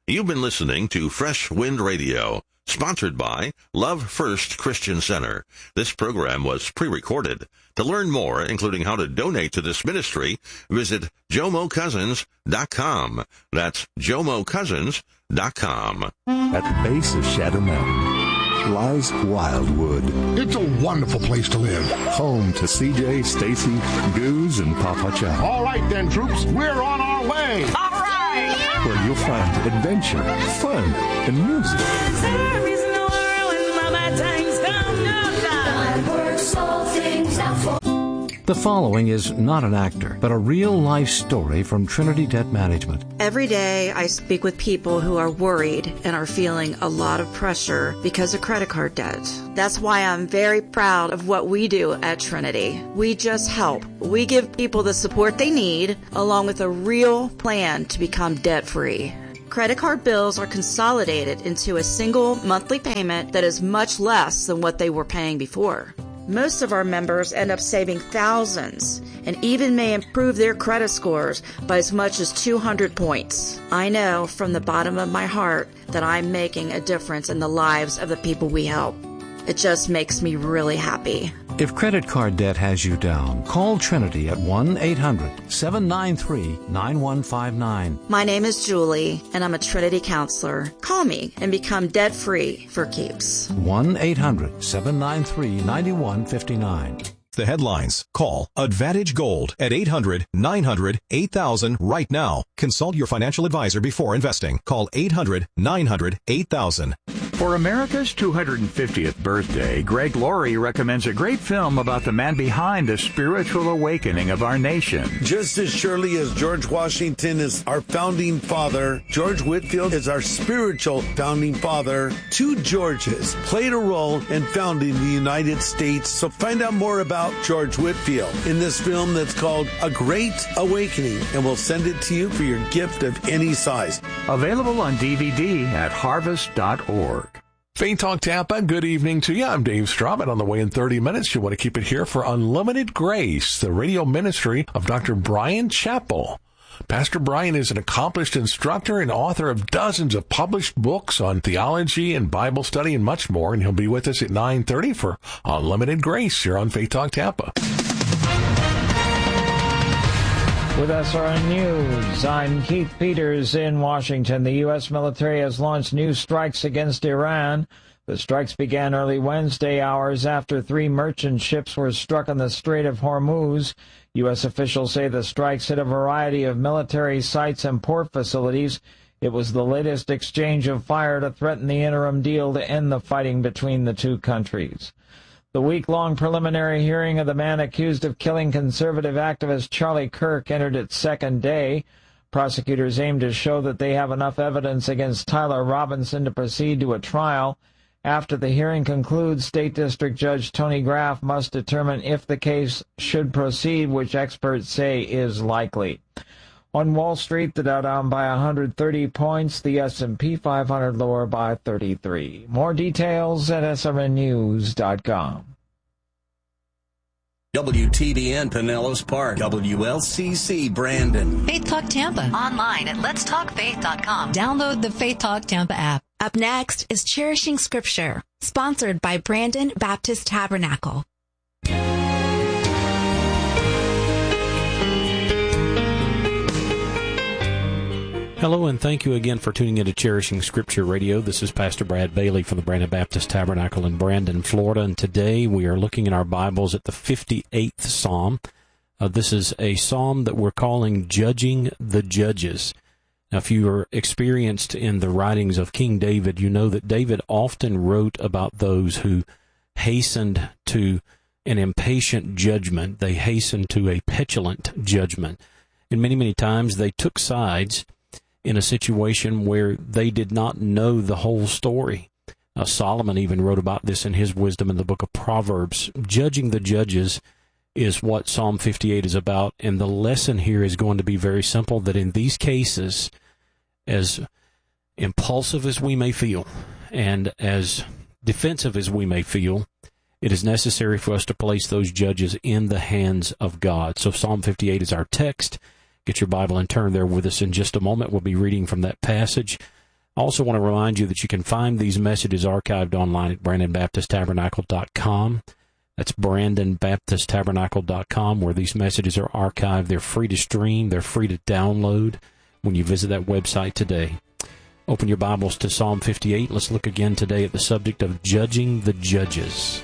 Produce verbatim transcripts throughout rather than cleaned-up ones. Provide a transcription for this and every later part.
You've been listening to Fresh Wind Radio, sponsored by Love First Christian Center. This program was pre-recorded. To learn more, including how to donate to this ministry, visit jomo cousins dot com. That's jomo cousins dot com. At the base of Shadow Mountain lies Wildwood. It's a wonderful place to live. Home to C J, Stacy, Goose, and Papa Chow. All right then, troops, we're on our way. All right! Where you'll find adventure, fun, and music. There is no world when my bad times come, no time. God works all things out for. The following is not an actor, but a real-life story from Trinity Debt Management. Every day I speak with people who are worried and are feeling a lot of pressure because of credit card debt. That's why I'm very proud of what we do at Trinity. We just help. We give people the support they need, along with a real plan to become debt-free. Credit card bills are consolidated into a single monthly payment that is much less than what they were paying before. Most of our members end up saving thousands and even may improve their credit scores by as much as two hundred points. I know from the bottom of my heart that I'm making a difference in the lives of the people we help. It just makes me really happy. If credit card debt has you down, call Trinity at one eight hundred seven nine three nine one five nine. My name is Julie, and I'm a Trinity counselor. Call me and become debt-free for keeps. one eight hundred seven nine three nine one five nine. The headlines. Call Advantage Gold at eight hundred nine hundred eight thousand right now. Consult your financial advisor before investing. Call eight hundred nine hundred eight thousand. For America's two hundred fiftieth birthday, Greg Laurie recommends a great film about the man behind the spiritual awakening of our nation. Just as surely as George Washington is our founding father, George Whitefield is our spiritual founding father. Two Georges played a role in founding the United States. So find out more about George Whitefield in this film that's called A Great Awakening, and we'll send it to you for your gift of any size. Available on D V D at harvest dot org. Faith Talk Tampa, good evening to you. I'm Dave Straubin. On the way in thirty minutes, you want to keep it here for Unlimited Grace, the radio ministry of Doctor Bryan Chapell. Pastor Bryan is an accomplished instructor and author of dozens of published books on theology and Bible study and much more, and he'll be with us at nine thirty for Unlimited Grace here on Faith Talk Tampa. With S R N News, I'm Keith Peters in Washington. The U S military has launched new strikes against Iran. The strikes began early Wednesday, hours after three merchant ships were struck on the Strait of Hormuz. U S officials say the strikes hit a variety of military sites and port facilities. It was the latest exchange of fire to threaten the interim deal to end the fighting between the two countries. The week-long preliminary hearing of the man accused of killing conservative activist Charlie Kirk entered its second day. Prosecutors aim to show that they have enough evidence against Tyler Robinson to proceed to a trial. After the hearing concludes, State District Judge Tony Graff must determine if the case should proceed, which experts say is likely. On Wall Street, the Dow down by one hundred thirty points, the S and P five hundred lower by thirty-three. More details at S R N news dot com. W T B N Pinellas Park, W L C C Brandon. Faith Talk Tampa. Online at lets talk faith dot com. Download the Faith Talk Tampa app. Up next is Cherishing Scripture, sponsored by Brandon Baptist Tabernacle. Hello, and thank you again for tuning in to Cherishing Scripture Radio. This is Pastor Brad Bailey from the Brandon Baptist Tabernacle in Brandon, Florida, and today we are looking in our Bibles at the fifty-eighth Psalm. Uh, this is a psalm that we're calling Judging the Judges. Now, if you are experienced in the writings of King David, you know that David often wrote about those who hastened to an impatient judgment. They hastened to a petulant judgment. And many, many times they took sides in a situation where they did not know the whole story. Uh, Solomon even wrote about this in his wisdom in the book of Proverbs. Judging the judges is what Psalm fifty-eight is about, and the lesson here is going to be very simple, that in these cases, as impulsive as we may feel, and as defensive as we may feel, it is necessary for us to place those judges in the hands of God. So Psalm fifty-eight is our text. Get your Bible and turn there with us in just a moment. We'll be reading from that passage. I also want to remind you that you can find these messages archived online at brandon baptist tabernacle dot com. That's brandon baptist tabernacle dot com, where these messages are archived. They're free to stream. They're free to download when you visit that website today. Open your Bibles to Psalm fifty-eight. Let's look again today at the subject of judging the judges.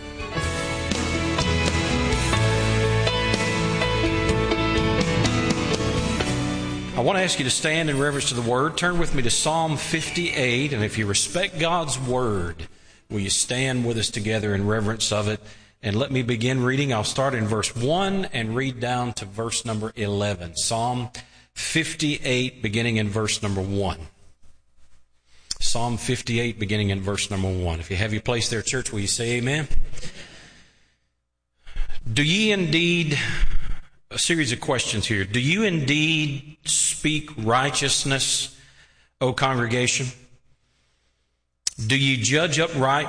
I want to ask you to stand in reverence to the Word. Turn with me to Psalm fifty-eight, and if you respect God's Word, will you stand with us together in reverence of it? And let me begin reading. I'll start in verse one and read down to verse number eleven. Psalm fifty-eight, beginning in verse number one. Psalm fifty-eight, beginning in verse number one. If you have your place there, church, will you say amen? Do ye indeed... A series of questions here. Do you indeed speak righteousness, O congregation? Do you judge upright